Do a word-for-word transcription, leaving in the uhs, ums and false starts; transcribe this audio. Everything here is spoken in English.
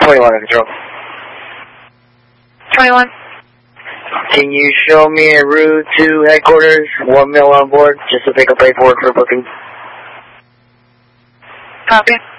twenty-one on control. twenty-one. Can you show me a route to headquarters, one mil on board, just to pick up paperwork for booking? Copy.